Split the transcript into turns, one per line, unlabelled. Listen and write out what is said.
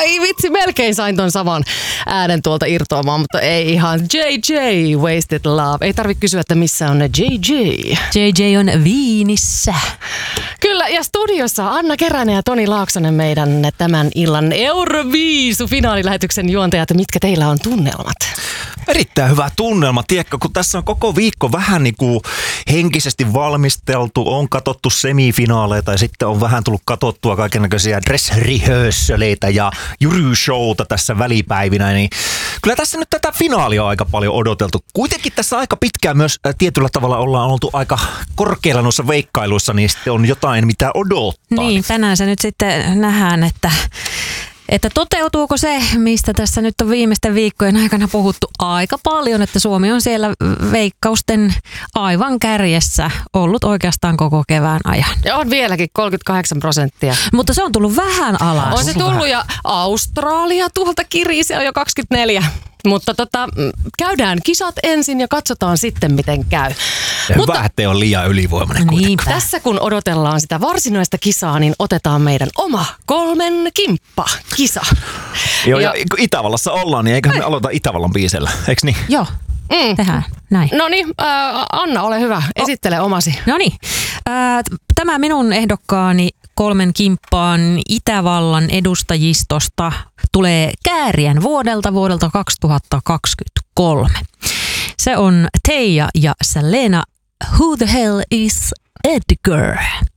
Ai vitsi, melkein sain ton saman äänen tuolta irtoamaan, mutta ei ihan. JJ, Wasted Love. Ei tarvitse kysyä, että missä on ne JJ.
JJ on Viinissä.
Kyllä, ja studiossa Anna Keränen ja Toni Laaksonen, meidän tämän illan Euroviisu-finaalilähetyksen juontajat. Mitkä teillä on tunnelmat?
Erittäin hyvä tunnelma, tiedätkö, kun tässä on koko viikko vähän niin kuin henkisesti valmisteltu, on katsottu semifinaaleita ja sitten on vähän tullut katsottua kaikennäköisiä dress-rehearsaleita ja juryshowta tässä välipäivinä, niin kyllä tässä nyt tätä finaalia on aika paljon odoteltu. Kuitenkin tässä aika pitkään myös tietyllä tavalla ollaan oltu aika korkealla noissa veikkailuissa, niin sitten on jotain mitä odottaa.
Niin, tänään se nyt sitten nähdään, että toteutuuko se, mistä tässä nyt on viimeisten viikkojen aikana puhuttu aika paljon, että Suomi on siellä veikkausten aivan kärjessä ollut oikeastaan koko kevään ajan.
Ja on vieläkin 38%.
Mutta se on tullut vähän alas.
On se tullut ja Australia tuolta kirii, se on jo 24%. Mutta käydään kisat ensin ja katsotaan sitten, miten käy.
Hyvä, ettei ole liian ylivoimainen kuitenkaan.
Tässä kun odotellaan sitä varsinaista kisaa, niin otetaan meidän oma 3 kimppa-kisa.
Joo, ja Itävallassa ollaan, niin eiköhän me aloita Itävallan biisellä, eikö niin?
Joo, tehdään näin.
No niin, Anna, ole hyvä, esittele omasi.
No niin, tämä minun ehdokkaani 3 kimppaan Itävallan edustajistosta tulee Kääriän vuodelta 2023. Se on Teija ja Selena. Who the hell is Edgar?